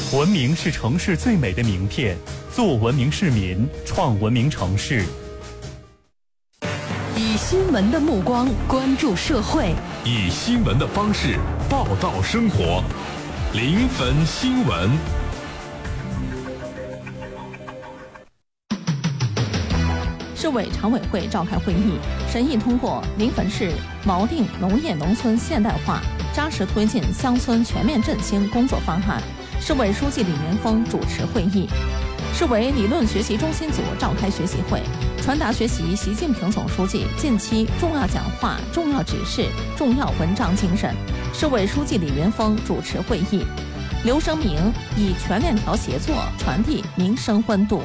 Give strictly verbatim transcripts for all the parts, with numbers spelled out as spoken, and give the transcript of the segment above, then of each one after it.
文明是城市最美的名片，做文明市民，创文明城市。 以新闻的目光关注社会， 以新闻的方式报道生活。临汾新闻。 市委常委会召开会议，审议通过临汾市锚定农业农村现代化，扎实推进乡村全面振兴工作方案。市委书记李元峰主持会议。市委理论学习中心组召开学习会，传达学习习近平总书记近期重要讲话、重要指示、重要文章精神。市委书记李元峰主持会议。刘生明以全链条协作传递民生温度。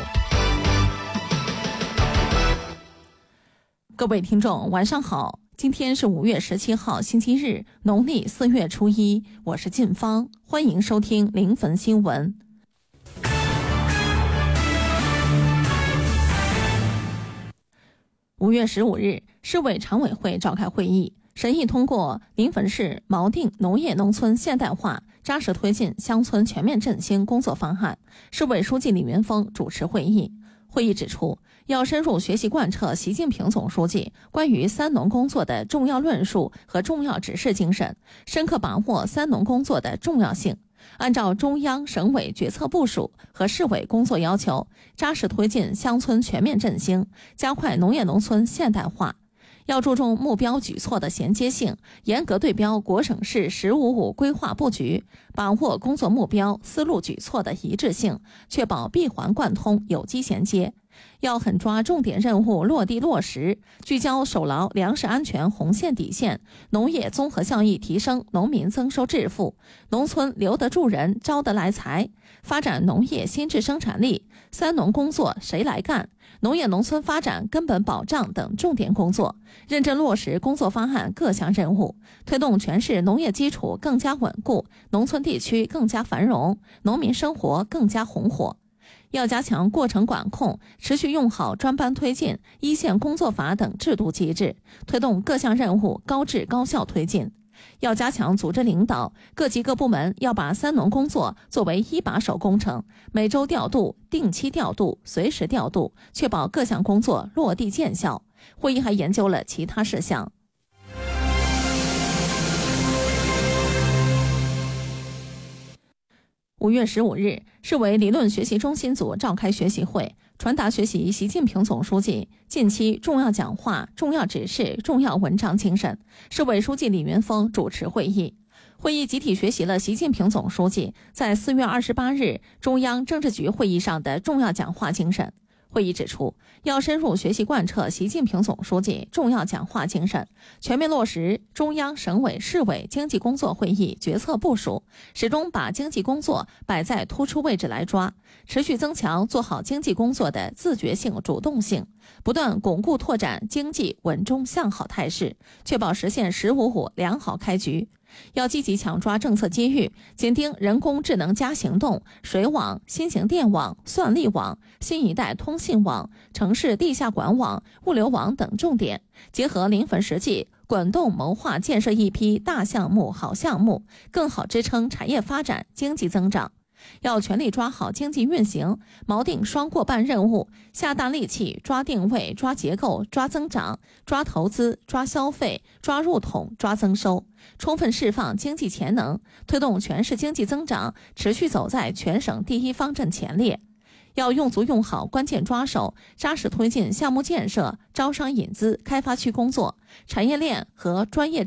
各位听众，晚上好！今天是五月十七号，星期日，农历四月初一。我是晋芳，欢迎收听临汾新闻。五月十五日，市委常委会召开会议，审议通过临汾市锚定农业农村现代化，扎实推进乡村全面振兴工作方案。市委书记李元峰主持会议。会议指出，要深入学习贯彻习近平总书记关于三农工作的重要论述和重要指示精神，深刻把握三农工作的重要性，按照中央省委决策部署和市委工作要求，扎实推进乡村全面振兴，加快农业农村现代化。要注重目标举措的衔接性，严格对标国省市“十五五”规划布局，把握工作目标、思路举措的一致性，确保闭环贯通、有机衔接。要狠抓重点任务落地落实，聚焦守牢粮食安全红线底线，农业综合效益提升，农民增收致富，农村留得住人、招得来财，发展农业新质生产力，三农工作谁来干，农业农村发展根本保障等重点工作，认真落实工作方案各项任务，推动全市农业基础更加稳固，农村地区更加繁荣，农民生活更加红火。要加强过程管控，持续用好专班推进、一线工作法等制度机制，推动各项任务高质高效推进。要加强组织领导，各级各部门要把三农工作作为一把手工程，每周调度、定期调度、随时调度，确保各项工作落地见效。会议还研究了其他事项。五月十五日，市委理论学习中心组召开学习会，传达学习习近平总书记近期重要讲话、重要指示、重要文章精神。市委书记李元峰主持会议。会议集体学习了习近平总书记在四月二十八日中央政治局会议上的重要讲话精神。会议指出，要深入学习贯彻习近平总书记重要讲话精神，全面落实中央省委市委经济工作会议决策部署，始终把经济工作摆在突出位置来抓，持续增强做好经济工作的自觉性、主动性，不断巩固拓展经济稳中向好态势，确保实现“十五五”良好开局。要积极抢抓政策机遇，紧盯人工智能加行动、水网、新型电网、算力网、新一代通信网、城市地下管网、物流网等重点，结合临汾实际，滚动谋划建设一批大项目、好项目，更好支撑产业发展、经济增长。要全力抓好经济运行，锚定双过半任务，下大力气抓定位、抓结构、抓增长、抓投资、抓消费、抓入统、抓增收，充分释放经济潜能，推动全市经济增长持续走在全省第一方阵前列。要用足用好关键抓手，扎实推进项目建设、招商引资、开发区工作，产业链和专业